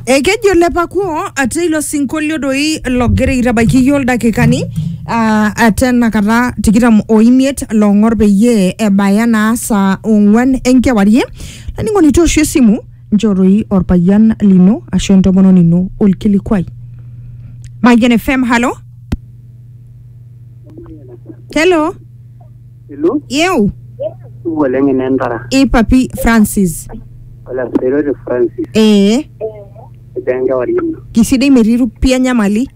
Ekejo lepakuo ate ilo sinkolio doi logira itabaiki yiok dakikani atena kata tikitam oimiet long'or peyie ebaya naa saa 4 enkewarie. Laning'oni toosho esimu njoroi orpayian lino ashu entomononi ino olkilikwai. Mayian FM, hello? Hello? Hello? Yeu? Walenge nendara. Papi Francis. Wala Serori Francis. Benga warino. Kisidai meriru pia nyamali?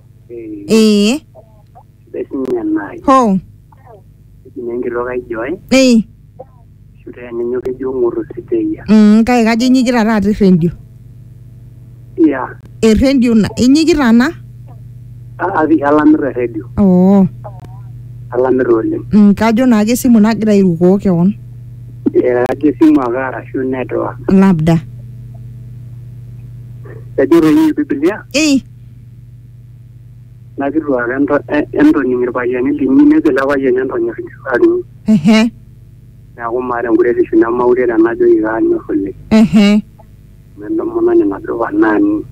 Besinya nai. Ho? Nengi roga joy. Shuta nyoke jonguru siteya. Kai kaje nyigira rati rendio. Yeah. Rendio na nyigira na? Abi alamira radio. Oh. Alamira ole. Kajo nage simu nagira iruko keon. Ake simu agara shu network. Labda. Tajuro hii Biblia. Nagiru endo nyirbayani linyine de lawaye endo nyirbayani. Na kumara ngurele shuna maurera najo igani holle. Nendo mona ni nadwa nani.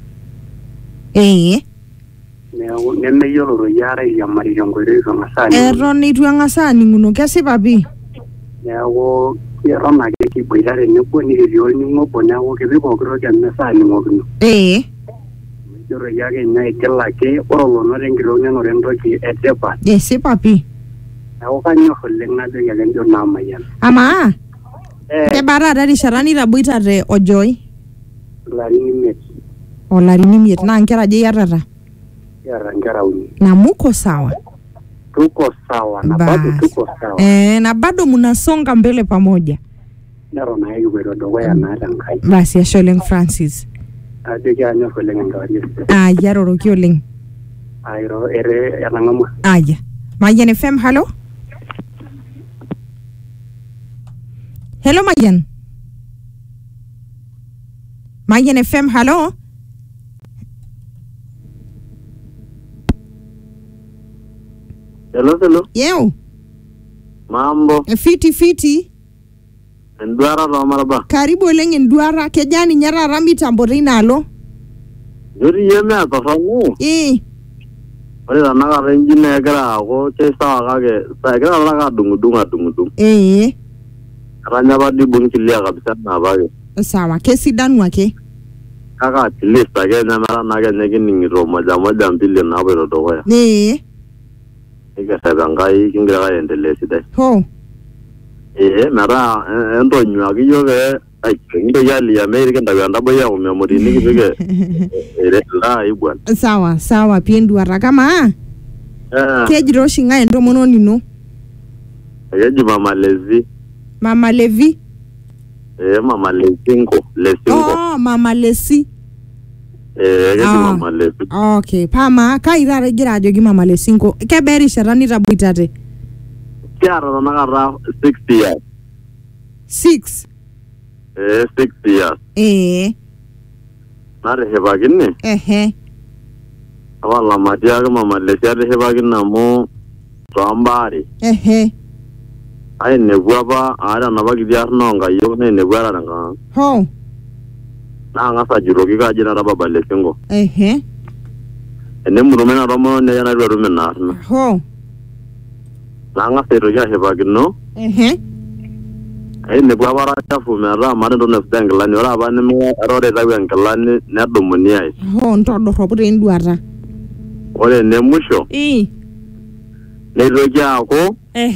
Nemme yoro yara ya mari ngore zo masani. Eroni tu ngasani nguno kesi papi. Yawo Roma ke boyare ne ko ni riyo ni ngo bona wo ke ko kro ke na sa ni ngo no joro ya ke na ikela ke oro no rengiro ne no rendo ki etepa yes papi awo ka nyo holle na de ya ngendo na mayan ama te barara ri sharani ra buita re ojoy larini miet na ngera je yarara ngera uni na muko sawa tuko sawa na bado tuko sawa na bado mnasonga mbele pamoja naro na hiyo bero dogo ya na rangai basi ya Sholeng Francis adege anyo Sholeng ngawari yaroro kioleng ayro ere yanangama aya Mayan FM, hello? Hello Mayan. Mayan FM, hello? Hello. Yeo. Mambo. Fiti. Ndwara lo maraba. Karibu lenge ndwara kejani nyara rami tambori nalo. Yuri yeme atafamu. Ore na ga renji ne gara ko chesa ga ke sa gara la ga dungu. Ranya ba di bun kilia kabisa na ba ke. Sawa kesi danu ake. Kaka lista ke na mara na ke ne ni ro moja mbili na ba do ya. Ika sabangai kingira ga endele sidai. Ho. Mara endo nywa gi yoge ai ndo yali ya America ndaganda boya umemori niki bige la ibwan. Sawa pindu arakama. Kejiro shinga endo mono nino. Yeji Mama Levi. Mama Lesinko. Oh, Mama Lesi. Yeji Mama Levi. Okay, pama kaira regira jogi Mama Lesinko. Keberi sharani rabuitate. Kiara na gara 60 years. 6. 6 years. Nare hebagine. Awala madia ga Mama Lesi are hebagina mo Rambari. Ai nebuaba ara na bagidia nonga yo ne nebuara nga. Ho. Na nga sa jirogi ga jina raba Lesingo. Ene murumena romo ne yana rumena. Ho. Langa sero ya hebagino. Ai nebuaba ra tafu mera mare do ne fdangla ni ora ba ne me erore da ngala ni ne domoni ai. Ho ntodo robure nduara. Ore ne musho. Ne roja ko.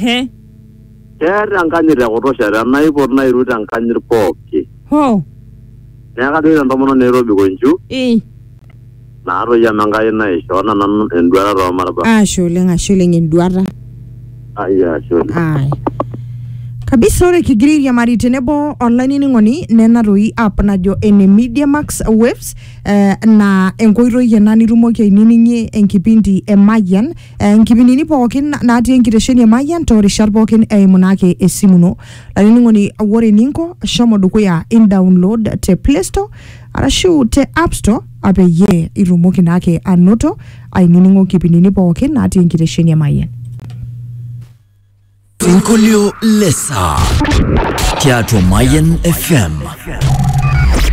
Kera nganyira kutosha na ipo na iruta nganyir poki. Ho. Nyaga dira ndomono Nairobi gonju. Na aro ya mangai na ishona nan endwara ro maraba. Sholeng endwara. Aya shole. Kabisa ore kigiri ya maritenebo online ningoni nena roi app na jo ene Media Max Waves na enkoiro yena nirumoki ainining'ie enkipindi Mayan enkipindini pookin natii enkitesheni Mayan toorishat pookin eimu naake esimu ino laining'oni ore ninko shomo dukuya download te Play Store arashu te App Store apeyie irumoki naake anoto ainining'o enkipindini pookin natii enkitesheni Mayan. Sinkolio Lesa Teatro Mayan FM.